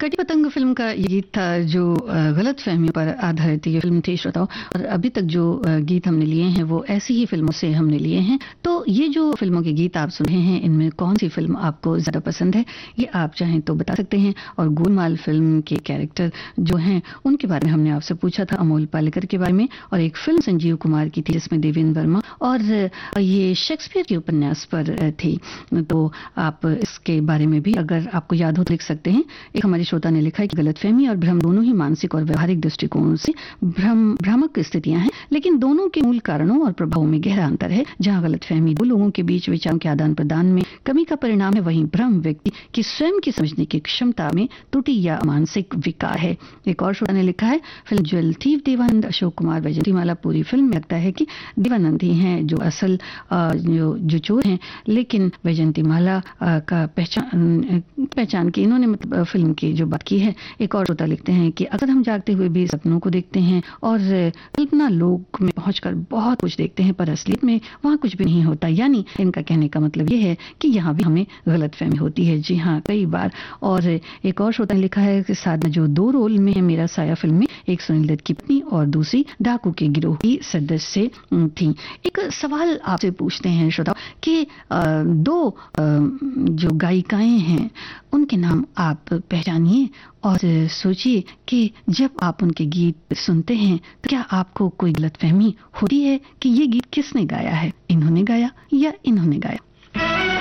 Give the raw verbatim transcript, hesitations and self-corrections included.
कटी पतंग फिल्म का ये गीत था जो गलत फहमियों पर आधारित ये फिल्म थी श्रोताओं। और अभी तक जो गीत हमने लिए हैं वो ऐसी ही फिल्मों से हमने लिए हैं। तो ये जो फिल्मों के गीत आप सुन रहे हैं इनमें कौन सी फिल्म आपको ज्यादा पसंद है ये आप चाहें तो बता सकते हैं। और गोलमाल फिल्म के कैरेक्टर जो हैं उनके बारे में हमने आपसे पूछा था, अमोल पालेकर के बारे में। और एक फिल्म संजीव कुमार की थी जिसमें देवेंद्र वर्मा और ये शेक्सपियर के उपन्यास पर थी। तो आप इसके बारे में भी अगर आपको याद हो तो लिख सकते हैं। एक हमारे श्रोता ने लिखा है कि गलतफहमी और भ्रम दोनों ही मानसिक और व्यवहारिक दृष्टिकोणों से भ्रम भ्रामक स्थितियां हैं, लेकिन दोनों के मूल कारणों और प्रभावों में गहरा अंतर है। जहां गलतफहमी दो लोगों के बीच विचारों के आदान प्रदान में कमी का परिणाम है, वहीं भ्रम व्यक्ति की स्वयं की समझने की क्षमता में त्रुटि या मानसिक विकार है। एक और श्रोता ने लिखा है film jewel thief Devanand, Ashok Kumar, Vyjayanthimala. पूरी फिल्म में लगता है कि देवानंद ही हैं जो असल जो जो चोर हैं, लेकिन वैजयंतीमाला का पहचान पहचान की इन्होंने मतलब फिल्म की जो बात की है। एक और श्रोता लिखते हैं कि अगर हम जागते हुए भी सपनों को देखते हैं और कल्पना लोक में पहुंचकर बहुत कुछ देखते हैं पर असलियत में वहां कुछ भी नहीं होता, यानी इनका कहने का मतलब ये है कि यहाँ भी हमें गलतफहमी होती है। जी हाँ, कई बार। और एक और श्रोता ने लिखा है कि साधना जो दो रोल में है मेरा साया फिल्म में, एक सुनील दत्त की पत्नी और दूसरी डाकू के गिरोह की सदस्य थी। एक सवाल आपसे पूछते हैं श्रोता कि दो जो गायिकाएं हैं उनके नाम आप पहचानिए और सोचिए कि जब आप उनके गीत सुनते हैं तो क्या आपको कोई गलतफहमी होती है कि ये गीत किसने गाया है, इन्होंने गाया या इन्होंने गाया।